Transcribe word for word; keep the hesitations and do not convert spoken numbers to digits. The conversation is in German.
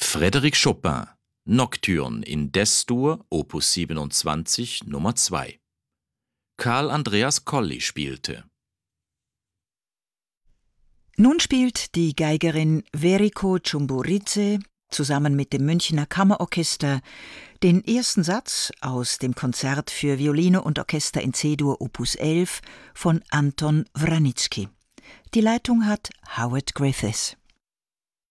Frédéric Chopin, Nocturne in D-Dur, Opus siebenundzwanzig, Nummer zwei. Carl Andreas Colli spielte. Nun spielt die Geigerin Veriko Ciumburidze zusammen mit dem Münchner Kammerorchester den ersten Satz aus dem Konzert für Violine und Orchester in C-Dur Opus elf von Anton Wranitzky. Die Leitung hat Howard Griffiths.